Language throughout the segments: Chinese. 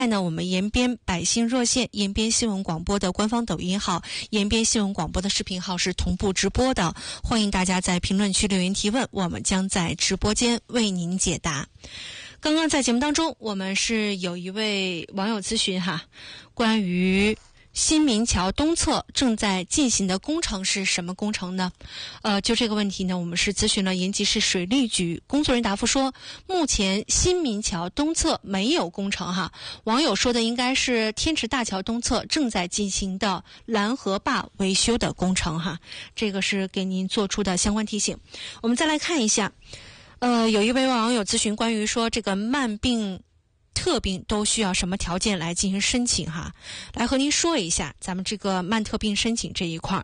呢，我们延边百姓热线、延边新闻广播的官方抖音号、延边新闻广播的视频号是同步直播的，欢迎大家在评论区留言提问，我们将在直播间为您解答。刚刚在节目当中，我们是有一位网友咨询关于新民桥东侧正在进行的工程是什么工程呢？就这个问题呢，我们是咨询了延吉市水利局，工作人员答复说，目前新民桥东侧没有工程网友说的应该是天池大桥东侧正在进行的拦河坝维修的工程这个是给您做出的相关提醒。我们再来看一下，有一位网友咨询关于说这个慢病特病都需要什么条件来进行申请来和您说一下咱们这个慢特病申请这一块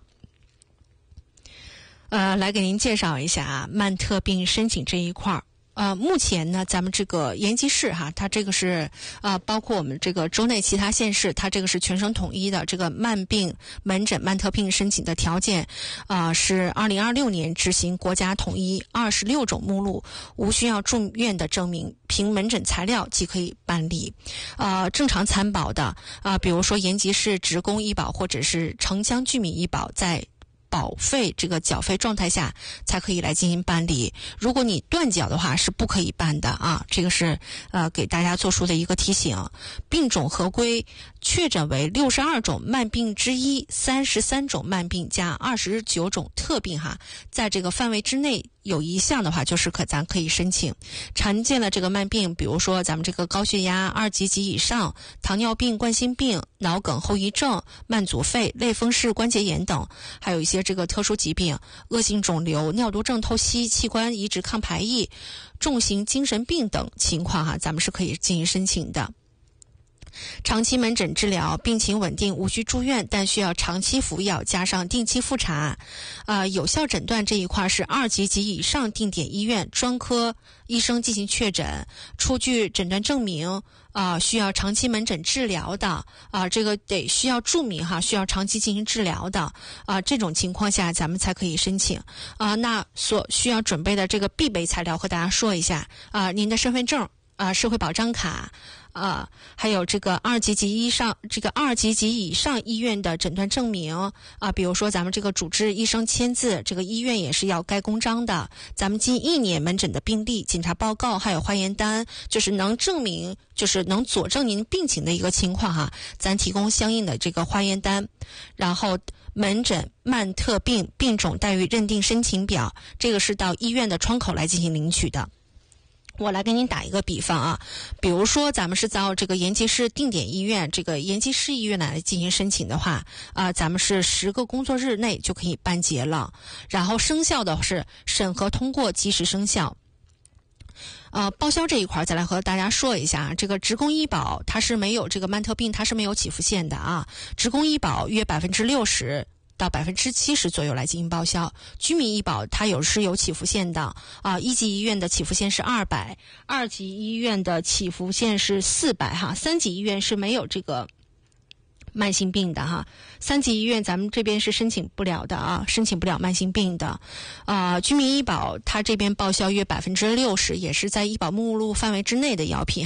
来给您介绍一下慢特病申请这一块目前呢，咱们这个延吉市它这个是包括我们这个州内其他县市，它这个是全省统一的这个慢病门诊慢特病申请的条件是2026年执行国家统一26种目录，无需要住院的证明，凭门诊材料即可以办理。正常参保的比如说延吉市职工医保或者是城乡居民医保，在保费这个缴费状态下才可以来进行办理，如果你断缴的话是不可以办的这个是给大家做出的一个提醒。病种合规确诊为62种慢病之一，33种慢病加29种特病在这个范围之内有一项的话就是咱可以申请。常见的这个慢病比如说咱们这个高血压2级及以上，糖尿病、冠心病、脑梗后遗症、慢阻肺、类风湿关节炎等，还有一些这个特殊疾病、恶性肿瘤、尿毒症、透析、器官移植抗排异、重型精神病等情况咱们是可以进行申请的。长期门诊治疗，病情稳定，无需住院，但需要长期服药加上定期复查。有效诊断这一块是2级及以上定点医院专科医生进行确诊，出具诊断证明需要长期门诊治疗的这个得需要注明需要长期进行治疗的这种情况下咱们才可以申请那所需要准备的这个必备材料和大家说一下您的身份证社会保障卡还有这个2级及以上医院的诊断证明比如说咱们这个主治医生签字，这个医院也是要盖公章的，咱们近1年门诊的病历、检查报告还有化验单，就是能证明就是能佐证您病情的一个情况咱提供相应的这个化验单。然后门诊慢特病病种待遇认定申请表，这个是到医院的窗口来进行领取的。我来给您打一个比方比如说咱们是到这个延吉市定点医院这个延吉市医院来进行申请的话咱们是10个工作日内就可以办结了，然后生效的是审核通过即时生效。报销这一块再来和大家说一下，这个职工医保它是没有这个慢特病它是没有起付线的职工医保约60%到70%左右来进行报销。居民医保它是有起付线的1级医院的起付线是200，2级医院的起付线是4003级医院是没有这个慢性病的3级医院咱们这边是申请不了的申请不了慢性病的居民医保它这边报销约60%，也是在医保目录范围之内的药品